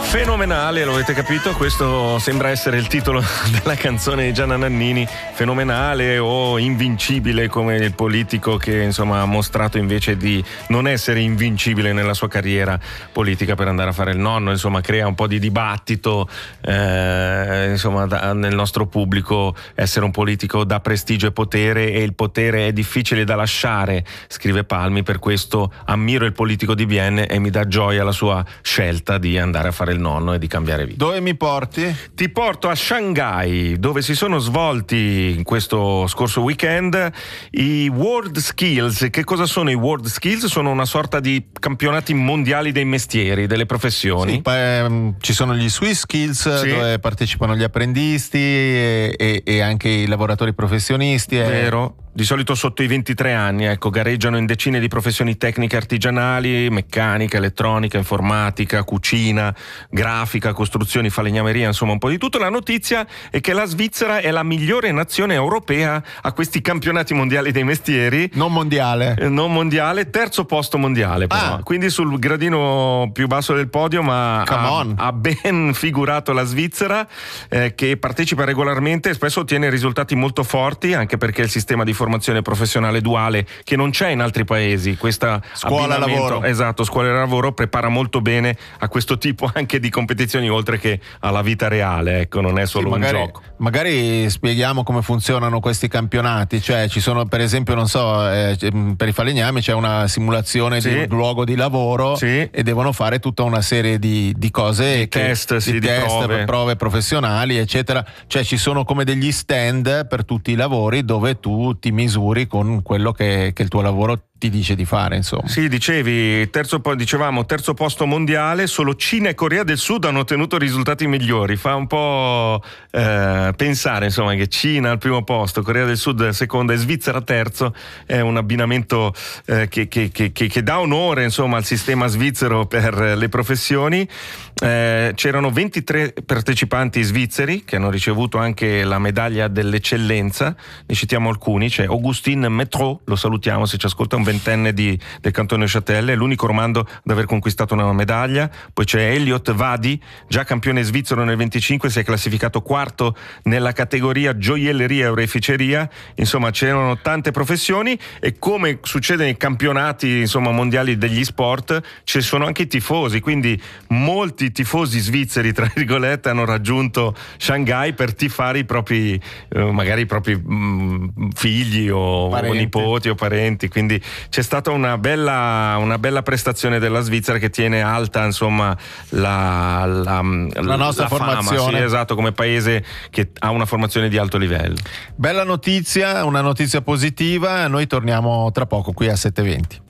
Fenomenale, lo avete capito? Questo sembra essere il titolo della canzone di Gianna Nannini. Fenomenale o invincibile, come il politico che insomma ha mostrato invece di non essere invincibile nella sua carriera politica per andare a fare il nonno. Insomma, crea un po' di dibattito nel nostro pubblico. Essere un politico dà prestigio e potere, e il potere è difficile da lasciare, scrive Palmi. Per questo ammiro il politico di Bienne e mi dà gioia la sua scelta di andare a fare il nonno e di cambiare vita. Dove mi porti? Ti porto a Shanghai, dove si sono svolti in questo scorso weekend i World Skills. Che cosa sono i World Skills? Sono una sorta di campionati mondiali dei mestieri, delle professioni. Sì, ci sono gli Swiss Skills, sì, dove partecipano gli apprendisti e anche i lavoratori professionisti. Vero. Di solito sotto i 23 anni, gareggiano in decine di professioni tecniche artigianali, meccanica, elettronica, informatica, cucina, grafica, costruzioni, falegnameria, insomma un po' di tutto. La notizia è che la Svizzera è la migliore nazione europea a questi campionati mondiali dei mestieri. Non mondiale, terzo posto mondiale però. Quindi sul gradino più basso del podio, ma ha ben figurato la Svizzera, che partecipa regolarmente e spesso ottiene risultati molto forti, anche perché il sistema di formazione professionale duale, che non c'è in altri paesi, questa scuola lavoro, scuola lavoro, prepara molto bene a questo tipo anche di competizioni, oltre che alla vita reale, non è solo un gioco. Magari spieghiamo come funzionano questi campionati. Cioè ci sono, per esempio, per i falegnami c'è una simulazione di un luogo di lavoro, e devono fare tutta una serie di cose, di test, prove professionali, eccetera. Cioè ci sono come degli stand per tutti i lavori, dove tu ti misuri con quello che il tuo lavoro ti dice di fare, insomma. Sì, dicevamo terzo posto mondiale. Solo Cina e Corea del Sud hanno ottenuto risultati migliori. Fa un po' pensare, insomma, che Cina al primo posto, Corea del Sud al secondo e Svizzera terzo. È un abbinamento che dà onore, insomma, al sistema svizzero per le professioni. C'erano 23 partecipanti svizzeri che hanno ricevuto anche la medaglia dell'eccellenza. Ne citiamo alcuni: c'è Augustin Metro, lo salutiamo se ci ascolta, un ventenne del cantone Neuchâtel, è l'unico romando ad aver conquistato una medaglia. Poi c'è Elliot Vadi, già campione svizzero nel 25, si è classificato quarto nella categoria gioielleria e oreficeria. Insomma, c'erano tante professioni, e come succede nei campionati, insomma, mondiali degli sport, ci sono anche i tifosi, quindi molti tifosi svizzeri, tra virgolette, hanno raggiunto Shanghai per tifare magari i propri figli o nipoti o parenti. Quindi c'è stata una bella prestazione della Svizzera, che tiene alta, insomma, la nostra formazione. Fama, sì, esatto, come paese che ha una formazione di alto livello. Bella notizia, una notizia positiva. Noi torniamo tra poco qui a 7:20.